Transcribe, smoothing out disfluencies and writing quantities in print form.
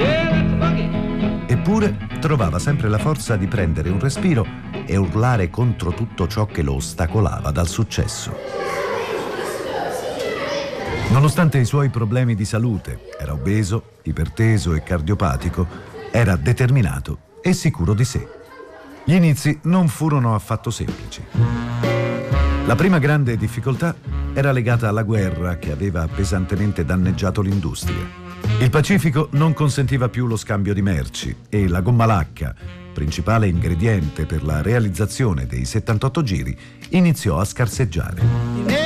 Eppure trovava sempre la forza di prendere un respiro e urlare contro tutto ciò che lo ostacolava dal successo. Nonostante i suoi problemi di salute, era obeso, iperteso e cardiopatico, era determinato e sicuro di sé. Gli inizi non furono affatto semplici. La prima grande difficoltà era legata alla guerra che aveva pesantemente danneggiato l'industria. Il Pacifico non consentiva più lo scambio di merci e la gomma lacca, principale ingrediente per la realizzazione dei 78 giri, iniziò a scarseggiare.